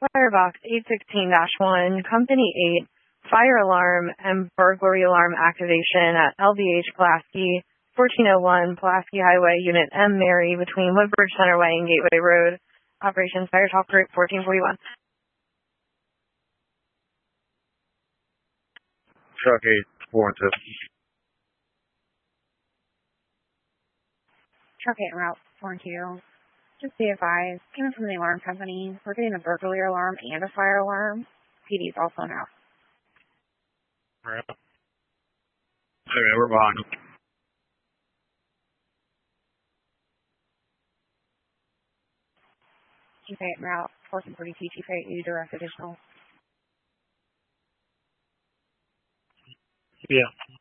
Firebox 816-1, Company 8, fire alarm and burglary alarm activation at LVH Pulaski, 1401 Pulaski Highway, Unit M. Mary, between Woodbridge Centerway and Gateway Road. Operations Fire Talk Group 1441. Truck 8, warranted. Truck 8 route 42. Just be advised, coming from the alarm company, we're getting a burglary alarm and a fire alarm. PD's also now. Alright. Okay, we're behind. Chief 8 route 1442, Chief 8, you direct additional. Yeah.